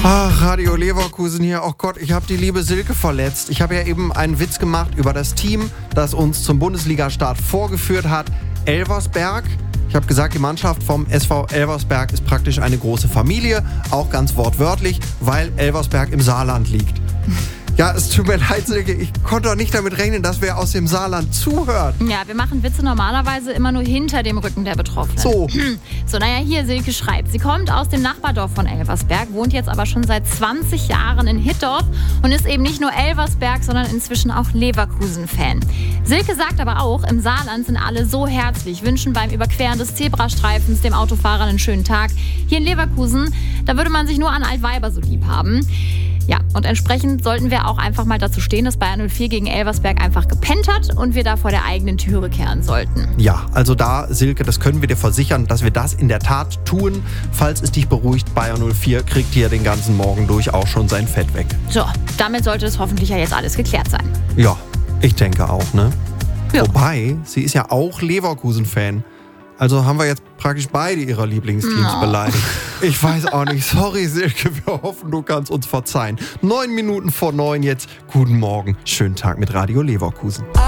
Ach, Radio Leverkusen hier. Oh Gott, ich habe die liebe Silke verletzt. Ich habe ja eben einen Witz gemacht über das Team, das uns zum Bundesliga-Start vorgeführt hat. Elversberg. Ich habe gesagt, die Mannschaft vom SV Elversberg ist praktisch eine große Familie. Auch ganz wortwörtlich, weil Elversberg im Saarland liegt. Ja, es tut mir leid, Silke, ich konnte doch nicht damit rechnen, dass wer aus dem Saarland zuhört. Ja, wir machen Witze normalerweise immer nur hinter dem Rücken der Betroffenen. So, naja, hier, Silke schreibt, sie kommt aus dem Nachbardorf von Elversberg, wohnt jetzt aber schon seit 20 Jahren in Hittorf und ist eben nicht nur Elversberg, sondern inzwischen auch Leverkusen-Fan. Silke sagt aber auch, im Saarland sind alle so herzlich, wünschen beim Überqueren des Zebrastreifens dem Autofahrer einen schönen Tag. Hier in Leverkusen, da würde man sich nur an Altweiber so lieb haben. Ja, und entsprechend sollten wir auch einfach mal dazu stehen, dass Bayern 04 gegen Elversberg einfach gepennt hat und wir da vor der eigenen Türe kehren sollten. Ja, also da, Silke, das können wir dir versichern, dass wir das in der Tat tun. Falls es dich beruhigt, Bayern 04 kriegt hier den ganzen Morgen durch auch schon sein Fett weg. So, damit sollte es hoffentlich ja jetzt alles geklärt sein. Ja, ich denke auch, ne? Ja. Wobei, sie ist ja auch Leverkusen-Fan. Also haben wir jetzt praktisch beide ihrer Lieblingsteams beleidigt. Ich weiß auch nicht. Sorry, Silke, wir hoffen, du kannst uns verzeihen. 9 Minuten vor 9 jetzt. Guten Morgen. Schönen Tag mit Radio Leverkusen.